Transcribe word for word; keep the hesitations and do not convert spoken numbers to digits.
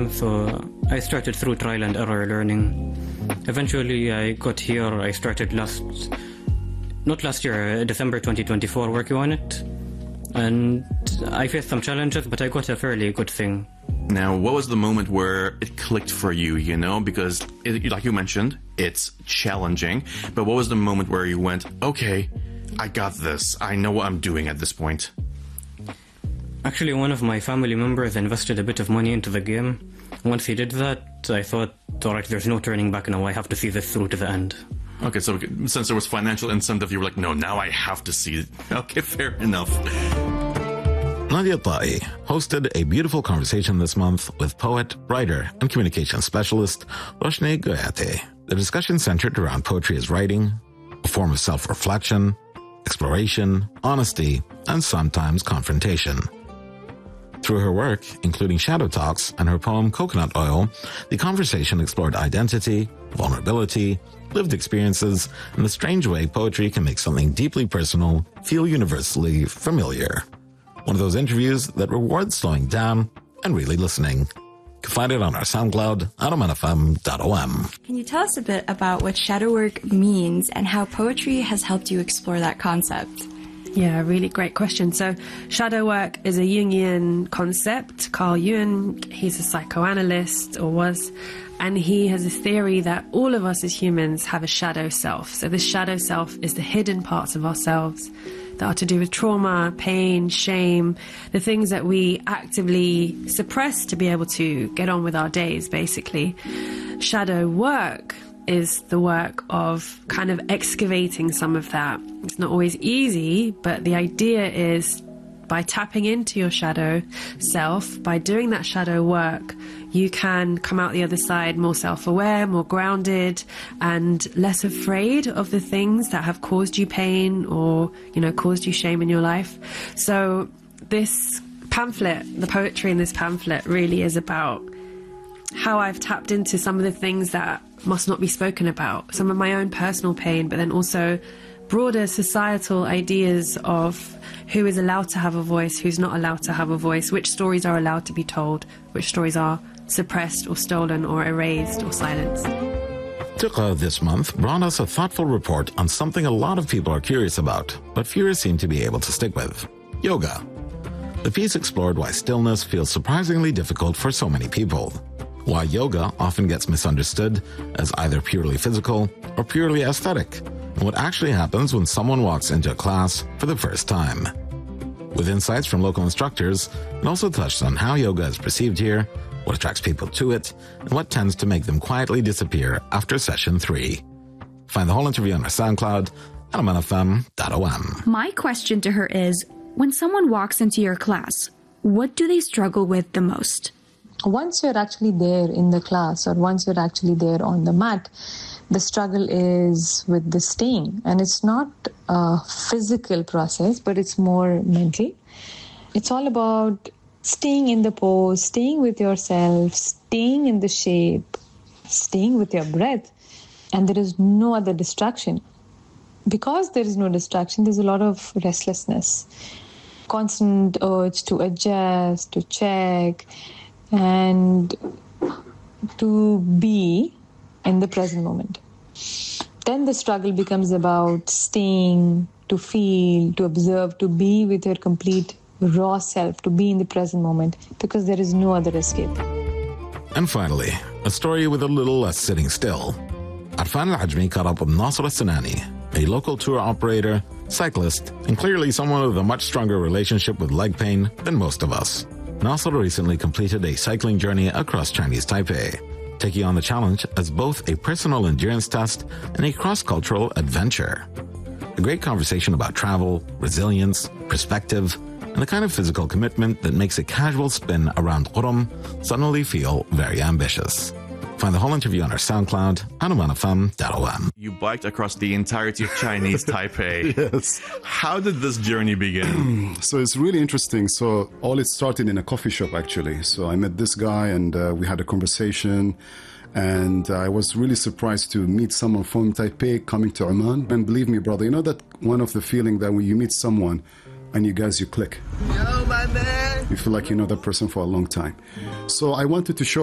so I started through trial and error learning. Eventually, I got here. I started last, not last year, December twenty twenty-four, working on it. And I faced some challenges, but I got a fairly good thing. Now, what was the moment where it clicked for you, you know? Because, it, like you mentioned, it's challenging. But what was the moment where you went, okay, I got this. I know what I'm doing at this point? Actually, one of my family members invested a bit of money into the game. Once he did that, I thought, all right, there's no turning back now. I have to see this through to the end. Okay, so since there was financial incentive, you were like, no, now I have to see it. Okay, fair enough. Nadia Ta'i hosted a beautiful conversation this month with poet, writer, and communications specialist Roshni Goyate. The discussion centered around poetry as writing, a form of self-reflection, exploration, honesty, and sometimes confrontation. Through her work, including Shadow Talks and her poem Coconut Oil, the conversation explored identity, vulnerability, lived experiences, and the strange way poetry can make something deeply personal feel universally familiar. One of those interviews that rewards slowing down and really listening. You can find it on our SoundCloud, adaman f m dot o m. Can you tell us a bit about what shadow work means and how poetry has helped you explore that concept? Yeah, really great question. So shadow work is a Jungian concept. Carl Jung, he's a psychoanalyst, or was, and he has a theory that all of us as humans have a shadow self. So this shadow self is the hidden parts of ourselves that are to do with trauma, pain, shame, the things that we actively suppress to be able to get on with our days, basically. Shadow work is the work of kind of excavating some of that. It's not always easy, but the idea is by tapping into your shadow self, by doing that shadow work, you can come out the other side more self-aware, more grounded, and less afraid of the things that have caused you pain or, you know, caused you shame in your life. So this pamphlet, the poetry in this pamphlet, really is about how I've tapped into some of the things that must not be spoken about, some of my own personal pain, but then also broader societal ideas of who is allowed to have a voice, who's not allowed to have a voice, which stories are allowed to be told, which stories are suppressed or stolen or erased or silenced. Tuqa this month brought us a thoughtful report on something a lot of people are curious about, but fewer seem to be able to stick with: yoga. The piece explored why stillness feels surprisingly difficult for so many people, why yoga often gets misunderstood as either purely physical or purely aesthetic, and what actually happens when someone walks into a class for the first time. With insights from local instructors, it also touched on how yoga is perceived here, what attracts people to it, and what tends to make them quietly disappear after session three. Find the whole interview on our SoundCloud, adaman f m dot o m. My question to her is, when someone walks into your class, what do they struggle with the most? Once you're actually there in the class, or once you're actually there on the mat, the struggle is with the staying. And it's not a physical process, but it's more mental. It's all about staying in the pose, staying with yourself, staying in the shape, staying with your breath. And there is no other distraction. Because there is no distraction, there's a lot of restlessness, constant urge to adjust, to check, and to be in the present moment. Then the struggle becomes about staying, to feel, to observe, to be with your complete raw self, to be in the present moment, because there is no other escape. And finally, a story with a little less sitting still. Arfan Al-Ajmi caught up with Nasser Al-Sinani, a local tour operator, cyclist, and clearly someone with a much stronger relationship with leg pain than most of us. Nasser recently completed a cycling journey across Chinese Taipei, taking on the challenge as both a personal endurance test and a cross-cultural adventure. A great conversation about travel, resilience, perspective, and the kind of physical commitment that makes a casual spin around Qurum suddenly feel very ambitious. Find the whole interview on our SoundCloud, adaman f m dot o m. You biked across the entirety of Chinese Taipei. Yes. How did this journey begin? So it's really interesting. So all it started in a coffee shop, actually. So I met this guy and uh, we had a conversation. And uh, I was really surprised to meet someone from Taipei coming to Oman. And believe me, brother, you know that one of the feeling that when you meet someone and you guys, you click. Yo, my man. You feel like you know that person for a long time. So I wanted to show